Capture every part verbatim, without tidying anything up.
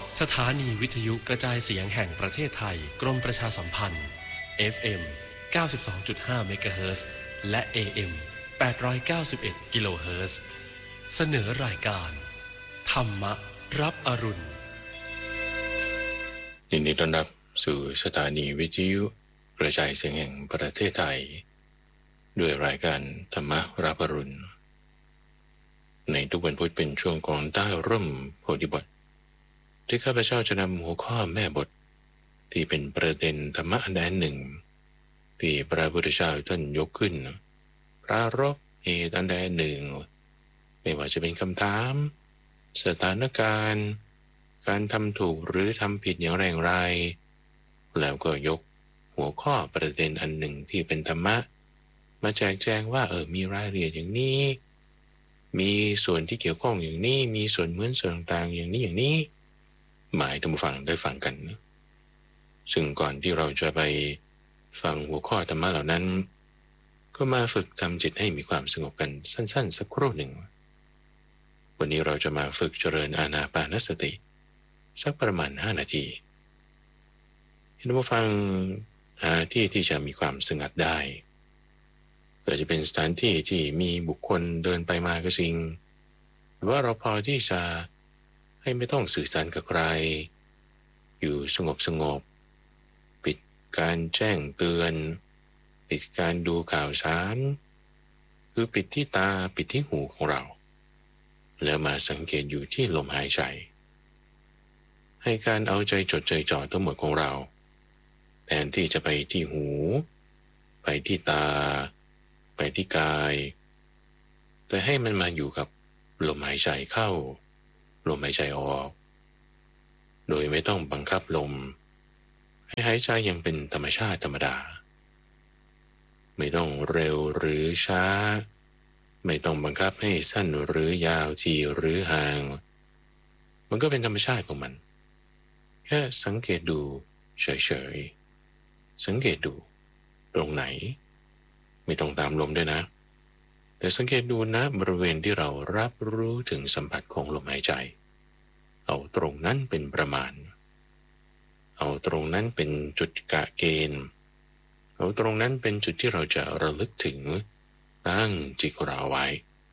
สถานีวิทยุกระจายเสียงแห่งประเทศไทยกรมประชาสัมพันธ์ เอฟ เอ็ม เก้าสิบสองจุดห้า เมกะเฮิรตซ์และ เอ เอ็ม แปดร้อยเก้าสิบเอ็ด กิโลเฮิรตซ์เสนอรายการธรรมรับอรุณยินดีต้อนรับสู่สถานีวิทยุกระจายเสียงแห่งประเทศไทยด้วยรายการธรรมรับอรุณในทุกวันพุธเป็นช่วงของใต้ร่มโพธิบทที่ข้าพเจ้าจะนำหัวข้อแม่บทที่เป็นประเด็นธรรมะอันใดหนึ่งที่พระพุทธเจ้าท่านยกขึ้นปรารภเหตุอันใดหนึ่งไม่ว่าจะเป็นคำถามสถานการณ์การทำถูกหรือทำผิดอย่างไรอย่างไรแล้วก็ยกหัวข้อประเด็นอันหนึ่งที่เป็นธรรมะมาแจกแจงว่าเออมีรายละเอียดอย่างนี้มีส่วนที่เกี่ยวข้องอย่างนี้มีส่วนเหมือนส่วนต่างๆอย่างนี้อย่างนี้หมายท่านผู้ฟังได้ฟังกันซึ่งก่อนที่เราจะไปฟังหัวข้อธรรมะเหล่านั้นก็มาฝึกทำจิตให้มีความสงบกันสั้นๆสักครู่หนึ่งวันนี้เราจะมาฝึกเจริญอานาปานสติสักประมาณห้านาทีท่านผู้ฟังหาที่ที่จะมีความสงัดได้ก็จะเป็นสถานที่ที่มีบุคคลเดินไปมาก็จริงแต่ว่าเราพอที่จะให้ไม่ต้องสื่อสารกับใครอยู่สงบสงบปิดการแจ้งเตือนปิดการดูข่าวสารคือปิดที่ตาปิดที่หูของเราแล้วมาสังเกตอยู่ที่ลมหายใจให้การเอาใจจดใจจ่อทั้งหมดของเราแทนที่จะไปที่หูไปที่ตาไปที่กายแต่ให้มันมาอยู่กับลมหายใจเข้าลมหายใจออกโดยไม่ต้องบังคับลมให้หายใจยังเป็นธรรมชาติธรรมดาไม่ต้องเร็วหรือช้าไม่ต้องบังคับให้สั้นหรือยาวทีหรือห่างมันก็เป็นธรรมชาติของมันแค่สังเกตดูเฉยๆสังเกตดูตรงไหนไม่ต้องตามลมด้วยนะแต่สังเกตดูนะบริเวณที่เรารับรู้ถึงสัมผัสของลมหายใจเอาตรงนั้นเป็นประมาณเอาตรงนั้นเป็นจุดกะเกณฑ์เอาตรงนั้นเป็นจุดที่เราจะระลึกถึงตั้งจิตเราไว้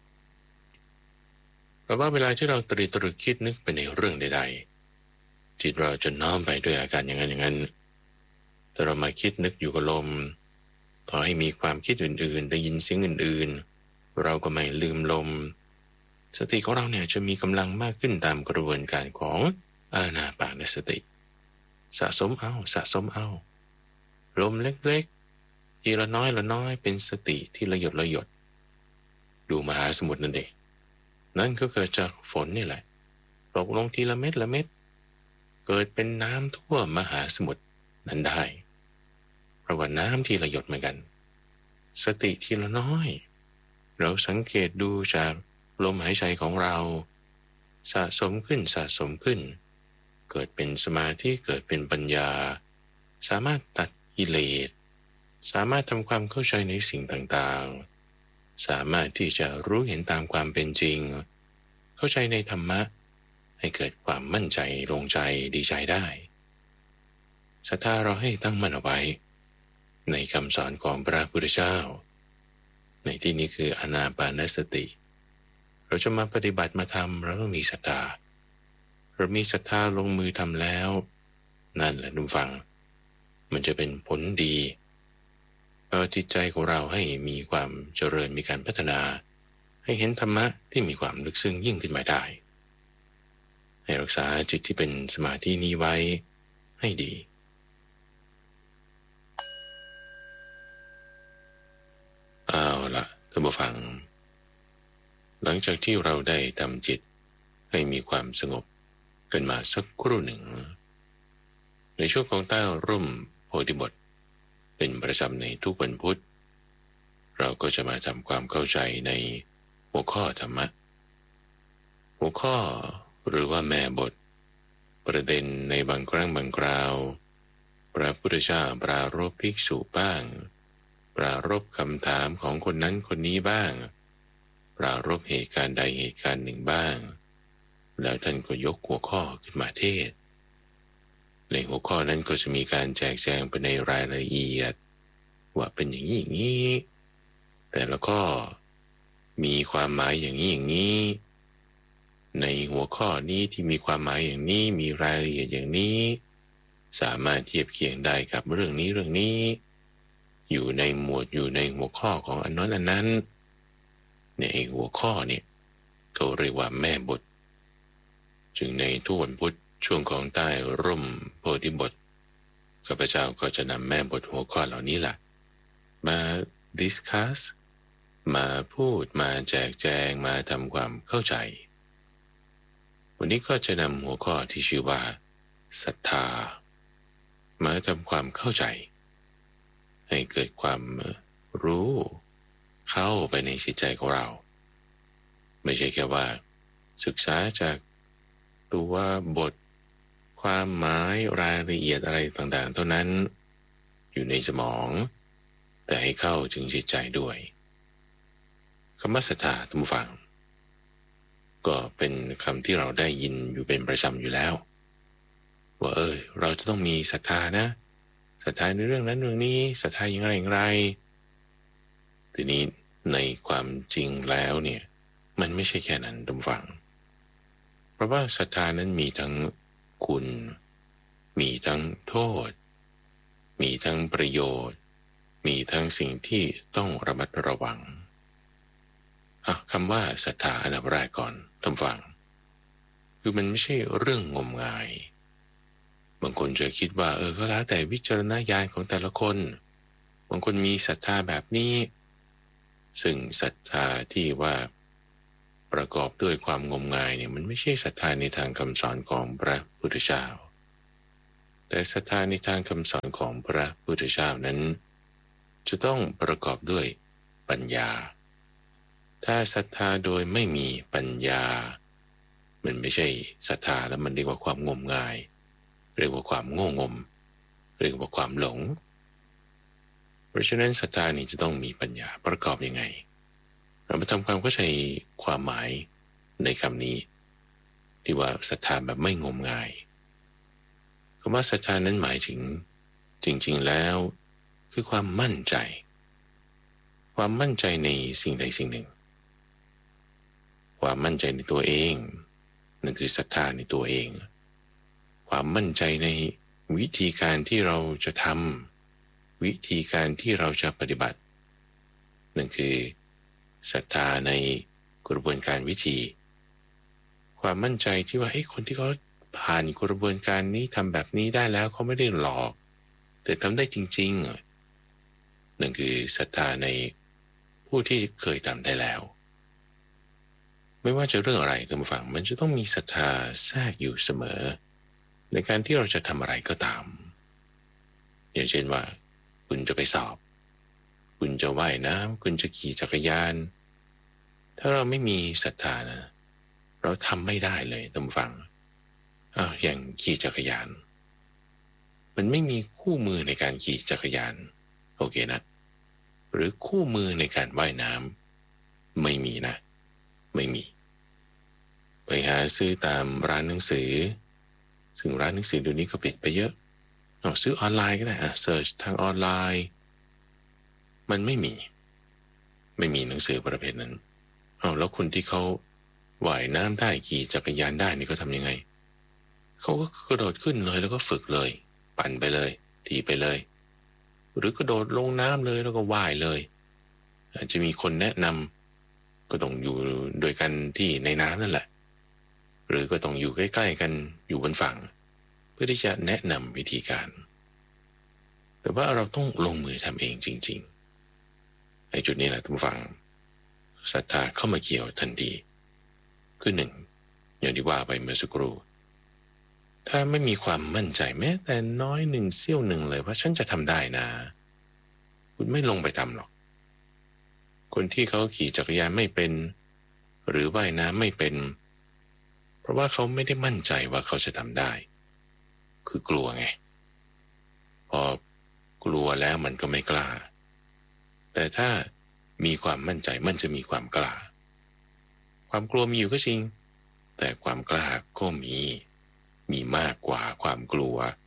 เพราะว่าเวลาที่เราตรีตรึกคิดนึกไปในเรื่องใดๆจิตเราจะน้อมไปด้วยอาการอย่างนั้นอย่างนั้นแต่เรามาคิดนึกอยู่กับลมต่อให้มีความคิดอื่นๆได้ยินเสียงอื่นๆเราก็ไม่ลืมลมสติของเราเนี่ยจะมีกำลังมากขึ้นตามกระบวนการของอานาปานสติสะสมเอาสะสมเอาลมเล็กๆทีละน้อยละน้อยเป็นสติที่ละหยดละหยดดูมหาสมุทรนั่นเองนั่นก็เกิดจากฝนนี่แหละตกลงทีละเม็ดละเม็ดเกิดเป็นน้ำทั่วมหาสมุทรนั้นได้เพราะว่าน้ำทีละหยดเหมือนกันสติทีละน้อยเราสังเกตดูจากลมหายใจของเราสะสมขึ้นสะสมขึ้นเกิดเป็นสมาธิเกิดเป็นปัญญาสามารถตัดกิเลสสามารถทำความเข้าใจในสิ่งต่างๆสามารถที่จะรู้เห็นตามความเป็นจริงเข้าใจในธรรมะให้เกิดความมั่นใจลงใจดีใจได้ศรัทธาเราให้ตั้งมั่นเอาไว้ในคำสอนของพระพุทธเจ้าในที่นี้คืออานาปานสติเราจะมาปฏิบัติมาทำเราต้องมีศรัทธาเรามีศรัทธาลงมือทำแล้วนั่นแหละทุกฟังมันจะเป็นผลดีต่อจิตใจของเราให้มีความเจริญมีการพัฒนาให้เห็นธรรมะที่มีความลึกซึ้งยิ่งขึ้นมาได้ให้รักษาจิตที่เป็นสมาธินี้ไว้ให้ดีเอาล่ะท่านผู้ฟังหลังจากที่เราได้ทำจิตให้มีความสงบกันมาสักครู่หนึ่งในช่วงของใต้ร่มโพธิบทเป็นประจำในทุกวันพุธเราก็จะมาทำความเข้าใจในหัวข้อธรรมะหัวข้อหรือว่าแม่บทประเด็นในบางครั้งบางคราวพระพุทธเจ้าปรารภภิกษุบ้างปรารภคำถามของคนนั้นคนนี้บ้างปรารภเหตุการณ์ใดเหตุการณ์หนึ่งบ้างแล้วท่านก็ยกหัวข้อขึ้นมาเทศน์ในหัวข้อนั้นก็จะมีการแจกแจงไปในรายละเอียดว่าเป็นอย่างนี้อย่างนี้แต่แล้วก็มีความหมายอย่างนี้อย่างนี้ในหัวข้อนี้ที่มีความหมายอย่างนี้มีรายละเอียดอย่างนี้สามารถเทียบเคียงได้กับเรื่องนี้เรื่องนี้อยู่ในหมวดอยู่ในหัวข้อของอันนั้นอันนั้นในหัวข้อเนี่ยเขาเรียกว่าแม่บทจึงในทุกวันพุธช่วงของใต้ร่มโพธิบทข้าพเจ้าก็จะนำแม่บทหัวข้อเหล่านี้ล่ะมา discuss มาพูดมาแจกแจงมาทำความเข้าใจวันนี้ก็จะนำหัวข้อที่ชื่อว่าศรัทธามาทำความเข้าใจให้เกิดความรู้เข้าไปในจิตใจของเราไม่ใช่แค่ว่าศึกษาจากตัวบทความหมายรายละเอียดอะไรต่างๆเท่านั้นอยู่ในสมองแต่ให้เข้าถึงจิตใจด้วยคำว่าศรัทธาท่านผู้ฟังก็เป็นคำที่เราได้ยินอยู่เป็นประจำอยู่แล้วว่าเออเราจะต้องมีศรัทธานะศรัทธาในเรื่องนั้นเรื่องนี้ศรัทธาอย่างไรอย่างไรทีนี้ในความจริงแล้วเนี่ยมันไม่ใช่แค่นั้นท่านผู้ฟังเพราะว่าศรัทธานั้นมีทั้งคุณมีทั้งโทษมีทั้งประโยชน์มีทั้งสิ่งที่ต้องระมัดระวังอ่ะคำว่าศรัทธาอันดับแรกก่อนท่านฟังคือมันไม่ใช่เรื่องงมงายบางคนจะคิดว่าเออก็แล้วแต่วิจารณญาณของแต่ละคนบางคนมีศรัทธาแบบนี้ซึ่งศรัทธาที่ว่าประกอบด้วยความงมงายเนี่ยมันไม่ใช่ศรัทธาในทางคำสอนของพระพุทธเจ้าแต่ศรัทธาในทางคำสอนของพระพุทธเจ้านั้นจะต้องประกอบด้วยปัญญาถ้าศรัทธาโดยไม่มีปัญญามันไม่ใช่ศรัทธาแล้วมันเรียกว่าความงมงายเรียกว่าความโง่งมเรียกว่าความหลงเพราะฉะนั้นศรัทธานี้จะต้องมีปัญญาประกอบยังไงเรามาทำความเข้าใจความหมายในคำนี้ที่ว่าศรัทธาแบบไม่งมงายคำว่าศรัทธานั้นหมายถึงจริงๆแล้วคือความมั่นใจความมั่นใจในสิ่งใดสิ่งหนึ่งความมั่นใจในตัวเองนั่นคือศรัทธาในตัวเองความมั่นใจในวิธีการที่เราจะทำวิธีการที่เราจะปฏิบัตินั่นคือศรัทธาในกระบวนการวิธีความมั่นใจที่ว่าเฮ้ยคนที่เขาผ่านกระบวนการนี้ทำแบบนี้ได้แล้วเขาไม่ได้หลอกแต่ทำได้จริงๆนั่นคือศรัทธาในผู้ที่เคยทำได้แล้วไม่ว่าจะเรื่องอะไรท่านผู้ฟังมันจะต้องมีศรัทธาแทรกอยู่เสมอในการที่เราจะทำอะไรก็ตามอย่างเช่นว่าคุณจะไปสอบคุณจะว่ายน้ำคุณจะขี่จักรยานถ้าเราไม่มีศรัทธานะเราทำไม่ได้เลยท่านผู้ฟังอ้าวอย่างขี่จักรยานมันไม่มีคู่มือในการขี่จักรยานโอเคนะหรือคู่มือในการว่ายน้ำไม่มีนะไม่มีไปหาซื้อตามร้านหนังสือซึ่งร้านหนังสือเดี๋ยวนี้ก็ปิดไปเยอะเอาซื้อออนไลน์ก็ได้อ่ะเสิร์ชทางออนไลน์มันไม่มีไม่มีหนังสือประเภทนั้นเอาแล้วคนที่เขาว่ายน้ำได้ขี่จักรยานได้นี่เขาทำยังไงเขาก็กระโดดขึ้นเลยแล้วก็ฝึกเลยปั่นไปเลยทีไปเลยหรือกระโดดลงน้ำเลยแล้วก็ว่ายเลยอาจจะมีคนแนะนำก็ต้องอยู่โดยกันที่ในน้ำนั่นแหละหรือก็ต้องอยู่ใกล้ๆกันอยู่บนฝั่งเพื่อที่จะแนะนำวิธีการแต่ว่าเราต้องลงมือทำเองจริงๆไอ้จุดนี้แหละท่านผู้ฟังศรัทธาเข้ามาเกี่ยวทันทีคือหนึ่งอย่างที่ว่าไปเมื่อสักครู่ถ้าไม่มีความมั่นใจแม้แต่น้อยหนึ่งเสี้ยวหนึ่งเลยว่าฉันจะทำได้นะคุณไม่ลงไปทำหรอกคนที่เขาขี่จักรยานไม่เป็นหรือว่ายน้ำไม่เป็นเพราะว่าเขาไม่ได้มั่นใจว่าเขาจะทำได้คือกลัวไงพอกลัวแล้วมันก็ไม่กล้าแต่ถ้ามีความมั่นใจมันจะมีความกล้าความกลัวมีอยู่ก็จริงแต่ความกล้าก็มีมีมากกว่าความกลัว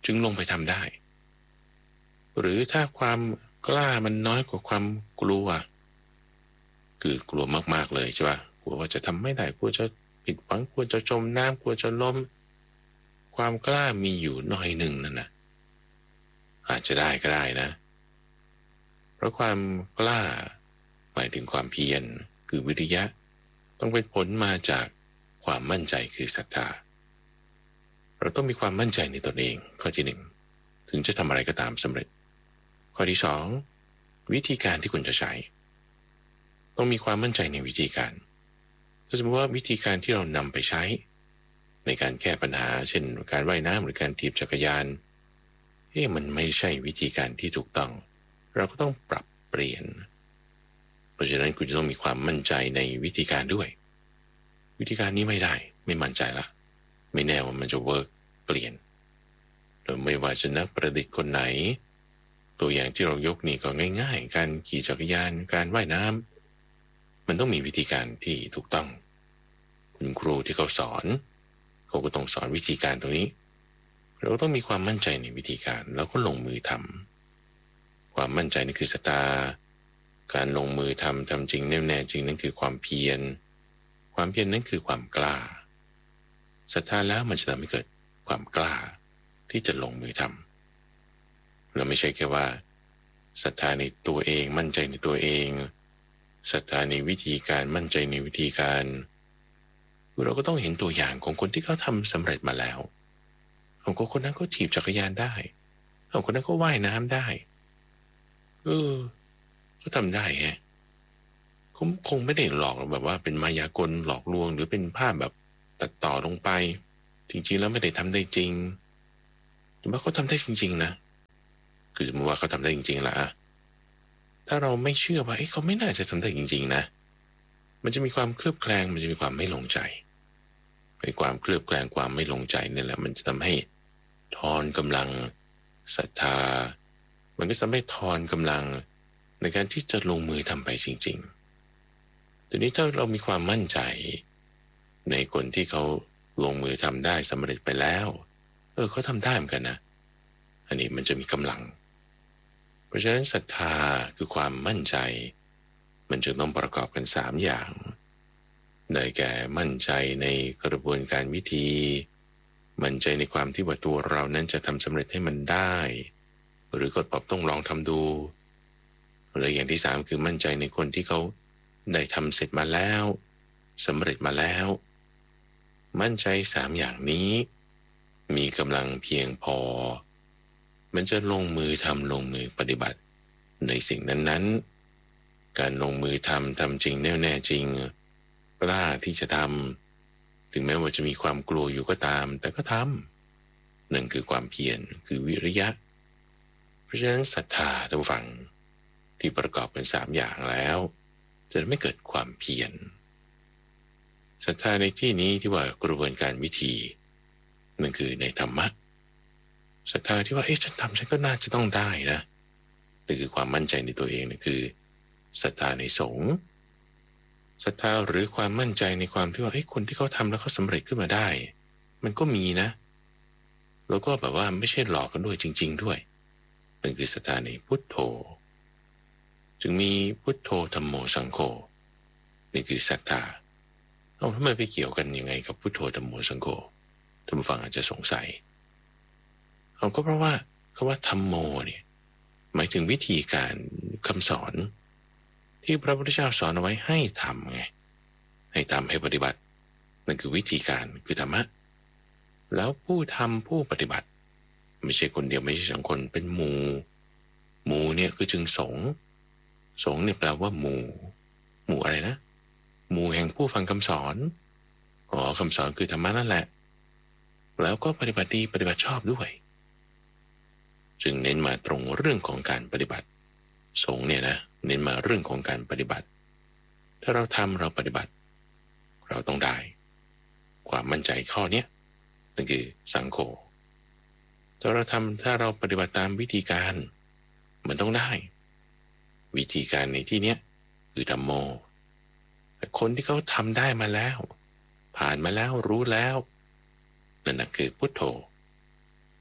จึงลงไปทำได้หรือถ้าความกล้ามันน้อยกว่าความกลัวคือกลัวมากๆเลยใช่ป่ะกลัวว่าจะทำไม่ได้กลัวจะผิดหวังกลัวจะจมน้ำกลัวจะล้มความกล้ามีอยู่หน่อยหนึ่งนั่นนะอาจจะได้ก็ได้นะเพราะความกล้าหมายถึงความเพียรคือวิริยะต้องเป็นผลมาจากความมั่นใจคือศรัทธาเราต้องมีความมั่นใจในตนเองข้อที่หนึ่งถึงจะทำอะไรก็ตามสำเร็จข้อที่สองวิธีการที่คุณจะใช้ต้องมีความมั่นใจในวิธีการถ้าสมมติว่าวิธีการที่เรานำไปใช้ในการแก้ปัญหาเช่นการว่ายน้ำหรือการถีบจักรยานเอ๊ะมันไม่ใช่วิธีการที่ถูกต้องเราก็ต้องปรับเปลี่ยนเพราะฉะนั้นคุณจะต้องมีความมั่นใจในวิธีการด้วยวิธีการนี้ไม่ได้ไม่มั่นใจละไม่แน่ว่ามันจะเวิร์กเปลี่ยนโดยไม่ว่าจะนักประดิษฐ์คนไหนตัวอย่างที่เรายกนี่ก็ง่ายๆการขี่จักรยานการว่ายน้ำมันต้องมีวิธีการที่ถูกต้องคุณครูที่เขาสอนเขาก็ต้องสอนวิธีการตรงนี้เราก็ต้องมีความมั่นใจในวิธีการแล้วก็ลงมือทำความมั่นใจนี่คือศรัทธาการลงมือทำทำจริงแน่แน่จริงนั่นคือความเพียรความเพียรนั่นคือความกล้าศรัทธาแล้วมันจะทำให้เกิดความกล้าที่จะลงมือทำเราไม่ใช่แค่ว่าศรัทธาในตัวเองมั่นใจในตัวเองศรัทธาในวิธีการมั่นใจในวิธีการเราก็ต้องเห็นตัวอย่างของคนที่เขาทำสำเร็จมาแล้วของคนนั้นเขาถีบจักรยานได้ของคนนั้นเขาว่ายน้ำได้เออก็ทำได้ไงเขาคงไม่ได้หลอกแบบว่าเป็นมายากลหลอกลวงหรือเป็นภาพแบบตัดต่อลงไปจริงๆแล้วไม่ได้ทำได้จริงแต่ว่าเขาทำได้จริงๆนะคือสมมติว่าเขาทำได้จริงๆละถ้าเราไม่เชื่อว่าเขาไม่น่าจะทำได้จริงๆนะมันจะมีความเคลือบแคลงมันจะมีความไม่ลงใจไอ้ความเคลือบแคลงความไม่ลงใจนี่แหละมันจะทำให้ทอนกำลังศรัทธามันก็ทำให้ทอนกำลังในการที่จะลงมือทำไปจริงๆทีนี้ถ้าเรามีความมั่นใจในคนที่เขาลงมือทำได้สำเร็จไปแล้วเออเขาทำได้เหมือนกันนะอันนี้มันจะมีกำลังเพราะฉะนั้นศรัทธาคือความมั่นใจมันจะต้องประกอบกันสามอย่างได้แก่มั่นใจในกระบวนการวิธีมั่นใจในความที่ว่าตัวเรานั้นจะทำสำเร็จให้มันได้หรือก็ต้องลองทำดูและอย่างที่สามคือมั่นใจในคนที่เขาได้ทำเสร็จมาแล้วสำเร็จมาแล้วมั่นใจสามอย่างนี้มีกำลังเพียงพอมันจะลงมือทำลงมือปฏิบัติในสิ่งนั้นๆการลงมือทำทำจริงแน่แน่จริงกล้าที่จะทำถึงแม้ว่าจะมีความกลัวอยู่ก็ตามแต่ก็ทำนั่นคือความเพียรคือวิริยะเพราะฉะนั้นศรัทธาท่านผู้ฟังที่ประกอบเป็นสามอย่างแล้วจะไม่เกิดความเพียรศรัทธาในที่นี้ที่ว่ากระบวนการวิธีนั่นคือในธรรมะศรัทธาที่ว่าเอ๊ะฉันทำฉันก็น่าจะต้องได้นะนี่คือความมั่นใจในตัวเองนี่คือศรัทธาในสงฆ์ศรัทธาหรือความมั่นใจในความที่ว่าเอ้คนที่เขาทำแล้วเขาสำเร็จขึ้นมาได้มันก็มีนะแล้วก็แบบว่าไม่ใช่หลอกกันด้วยจริงๆด้วยนั่นคือศรัทธาในพุทโธจึงมีพุทโธธัมโมสังโฆนี่คือศรัทธาเอาทำไมไปเกี่ยวกันยังไงกับพุทโธธัมโมสังโฆท่านผู้ฟังอาจจะสงสัยเอาก็เพราะว่าคำว่าธัมโมเนี่ยหมายถึงวิธีการคำสอนที่พระพุทธเจ้าสอนเอาไว้ให้ทำไงให้ทำให้ปฏิบัตินั่นคือวิธีการคือธรรมะแล้วผู้ทำผู้ปฏิบัติไม่ใช่คนเดียวไม่ใช่สองคนเป็นหมู่หมู่เนี่ยคือจึงสงฆ์สงฆ์เนี่ยแปลว่าหมู่หมู่อะไรนะหมู่แห่งผู้ฟังคำสอนอ๋อคำสอนคือธรรมะนั่นแหละแล้วก็ปฏิบัติดีปฏิบัติชอบด้วยจึงเน้นมาตรงเรื่องของการปฏิบัติสงฆ์เนี่ยนะเน้นมาเรื่องของการปฏิบัติถ้าเราทำเราปฏิบัติเราต้องได้ความมั่นใจข้อนี้นั่นคือสังโฆถ้าเราทำถ้าเราปฏิบัติตามวิธีการมันต้องได้วิธีการในที่นี้คือธัมโมคนที่เขาทำได้มาแล้วผ่านมาแล้วรู้แล้วนั่นคือพุทโธ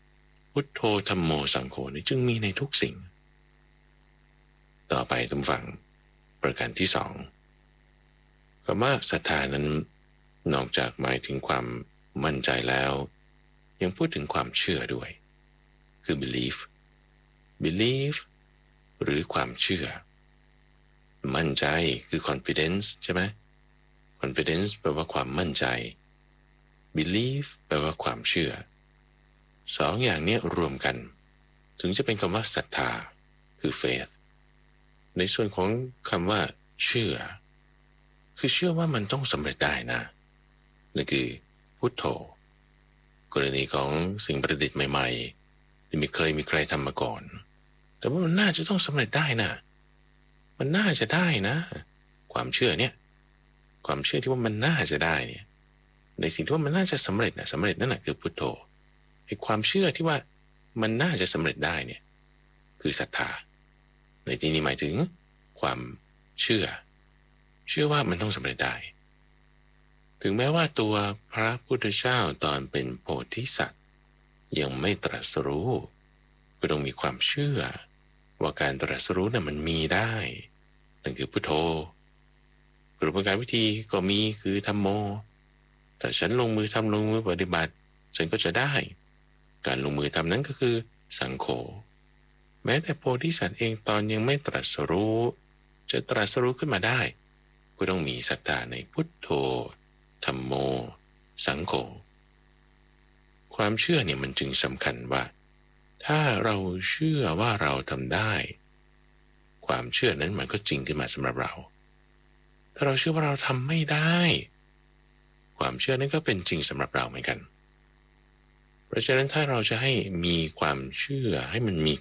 พุทโธธัมโมสังโฆนี่จึงมีในทุกสิ่งต่อไปทุกฝั่งประการที่สองคำว่าศรัทธานั้นนอกจากหมายถึงความมั่นใจแล้วยังพูดถึงความเชื่อด้วยคือ belief belief หรือความเชื่อมั่นใจคือ confidence ใช่ไหม confidence แปลว่าความมั่นใจ belief แปลว่าความเชื่อสองอย่างนี้รวมกันถึงจะเป็นคำว่าศรัทธาคือ faith ในส่วนของคำว่าเชื่อคือเชื่อว่ามันต้องสำเร็จได้นะนั่นคือพุทโธกรณีของสิ่งประดิษฐ์ใหม่ๆที่ไม่เคยมีใครทำมาก่อนแต่ว่ามันน่าจะต้องสำเร็จได้นะมันน่าจะได้นะความเชื่อเนี่ยความเชื่อที่ว่ามันน่าจะได้เนี่ยในสิ่งที่ว่ามันน่าจะสำเร็จนะสำเร็จนั่นแหละคือพุทโธไอ้ความเชื่อที่ว่ามันน่าจะสำเร็จได้เนี่ยคือศรัทธาในที่นี้หมายถึงความเชื่อเชื่อว่ามันต้องสำเร็จได้ถึงแม้ว่าตัวพระพุทธเจ้าตอนเป็นโพธิสัตว์ยังไม่ตรัสรู้ก็ต้องมีความเชื่อว่าการตรัสรู้น่ะมันมีได้นั่นคือพุทโธกระบวนการวิธีก็มีคือธัมโมแต่ฉันลงมือทำลงมือปฏิบัติฉันก็จะได้การลงมือทำนั้นก็คือสังโฆแม้แต่โพธิสัตว์เองตอนยังไม่ตรัสรู้จะตรัสรู้ขึ้นมาได้ก็ต้องมีศรัทธาในพุทโธธัมโมสังโฆความเชื่อเนี่ยมันจึงสำคัญว่าถ้าเราเชื่อว่าเราทำได้ความเชื่อนั้นมันก็จริงขึ้นมาสำหรับเราถ้าเราเชื่อว่าเราทำไม่ได้ความเชื่อนั้นก็เป็นจริงสำหรับเราเหมือนกันเพราะฉะนั้นถ้าเราจะให้มีความเชื่อให้มันมี